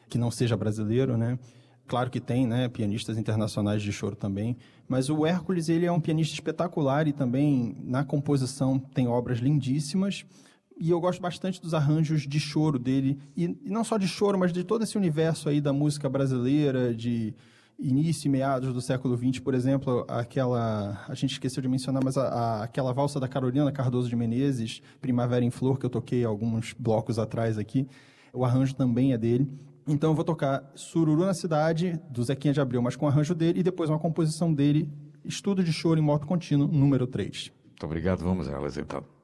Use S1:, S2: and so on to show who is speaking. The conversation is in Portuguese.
S1: que não seja brasileiro, né? Claro que tem, né, pianistas internacionais de choro também, mas o Hércules, ele é um pianista espetacular e também na composição tem obras lindíssimas, e eu gosto bastante dos arranjos de choro dele, e não só de choro, mas de todo esse universo aí da música brasileira, de início e meados do século XX, por exemplo, a gente esqueceu de mencionar, mas aquela valsa da Carolina Cardoso de Menezes, Primavera em Flor, que eu toquei alguns blocos atrás aqui, o arranjo também é dele. Então eu vou tocar Sururu na Cidade, do Zequinha de Abreu, mas com o arranjo dele, e depois uma composição dele, Estudo de Choro em Moto Contínuo, número 3.
S2: Muito obrigado, vamos a elas então.